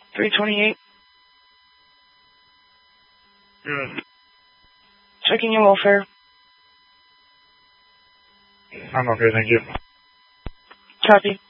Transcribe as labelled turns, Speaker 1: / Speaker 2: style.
Speaker 1: 328.
Speaker 2: Good.
Speaker 1: Checking your welfare.
Speaker 2: I'm okay, thank you.
Speaker 1: Copy.